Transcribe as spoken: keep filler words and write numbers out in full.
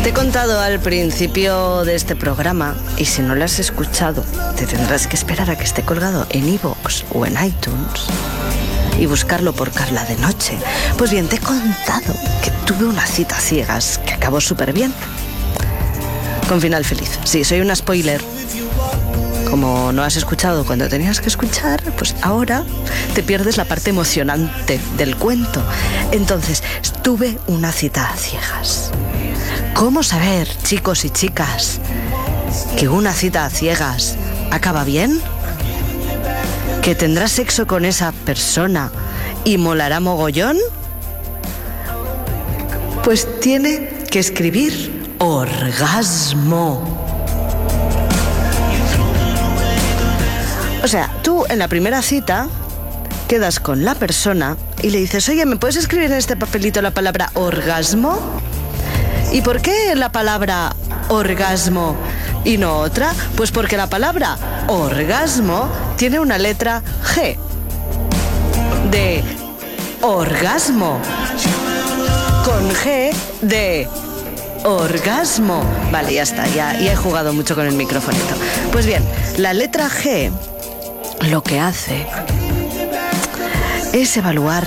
Te he contado al principio de este programa, y si no lo has escuchado, te tendrás que esperar a que esté colgado en iVoox o en iTunes y buscarlo por Carla de Noche. Pues bien, te he contado que tuve una cita a ciegas que acabó súper bien, con final feliz. Sí, soy una spoiler. Como no has escuchado cuando tenías que escuchar, pues ahora te pierdes la parte emocionante del cuento. Entonces, tuve una cita a ciegas. ¿Cómo saber, chicos y chicas, que una cita a ciegas acaba bien? ¿Que tendrás sexo con esa persona y molará mogollón? Pues tiene que escribir orgasmo. O sea, tú en la primera cita quedas con la persona y le dices: oye, ¿me puedes escribir en este papelito la palabra orgasmo? ¿Y por qué la palabra orgasmo y no otra? Pues porque la palabra orgasmo tiene una letra G de orgasmo, con G de orgasmo. Vale, ya está, ya, ya he jugado mucho con el microfonito. Pues bien, la letra G lo que hace es evaluar